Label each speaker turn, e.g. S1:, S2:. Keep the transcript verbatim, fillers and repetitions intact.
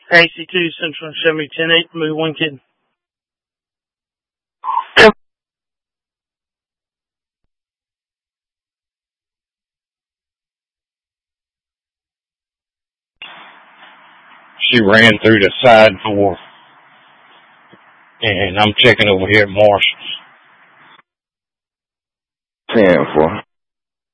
S1: A C two Central, show me ten eight, move one kid.
S2: She ran through the side door, and I'm checking over here at Marshall's.
S3: ten four.